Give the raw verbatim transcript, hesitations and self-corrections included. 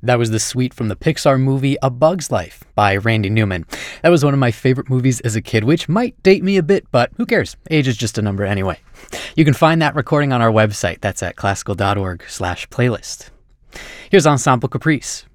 That was the suite from the Pixar movie A Bug's Life by Randy Newman. That was one of my favorite movies as a kid, which might date me a bit, but who cares? Age is just a number anyway. You can find that recording on our website. That's at classical dot org slash playlist. Here's Ensemble Caprice.